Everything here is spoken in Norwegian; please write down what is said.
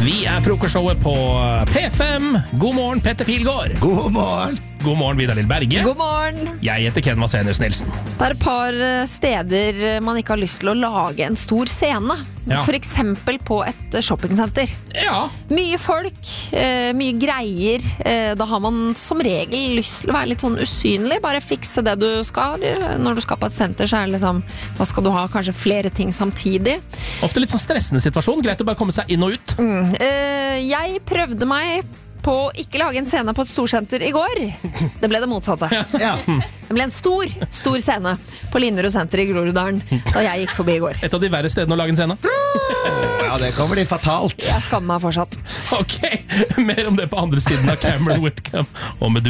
Vi frokostshowet på P5. God morgen, Petter Pilgaard. God morgen. God morgen, Vidar Lill Berge. God morgen. Jeg heter Ken Vasenus Nilsen. Det et par steder man ikke har lyst til å lage en stor scene. Ja. For eksempel på et shoppingsenter. Ja. Mye folk, mye greier. Da har man som regel lyst til å være litt sånn usynlig. Bare fikse det du skal. Når du skal på et senter, så det liksom, da skal du ha kanskje flere ting samtidig. Ofte litt sånn stressende situasjon. Greit å bare komme seg inn og ut. Jeg prøvde meg på å ikke lage en scene på et storsenter i går. Det ble det motsatte. Ja. Det ble en stor scene på Linderud senter i Groruddalen da jeg gikk forbi i går. Et av de verre stedene å lage en scene. Ja, det kommer litt fatalt. Jeg skammer meg fortsatt. Ok, mer om det på andre siden av Cameron Whitcomb og med